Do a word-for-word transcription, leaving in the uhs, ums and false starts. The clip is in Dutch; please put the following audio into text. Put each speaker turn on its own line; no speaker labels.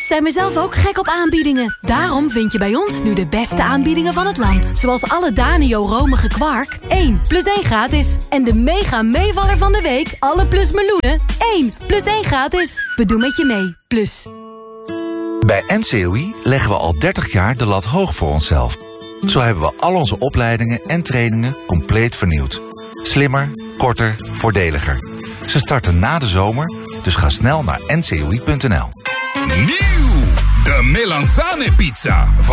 zijn mezelf ook gek op aanbiedingen. Daarom vind je bij ons nu de beste aanbiedingen van het land. Zoals alle Danio romige kwark, één plus één gratis. En de mega meevaller van de week, alle plus meloenen, één plus één gratis. We doen met je mee, plus.
Bij N C O I leggen we al dertig jaar de lat hoog voor onszelf. Zo hebben we al onze opleidingen en trainingen compleet vernieuwd. Slimmer, korter, voordeliger. Ze starten na de zomer, dus ga snel naar n c o i punt n l.
Nieuw! De Melanzane pizza.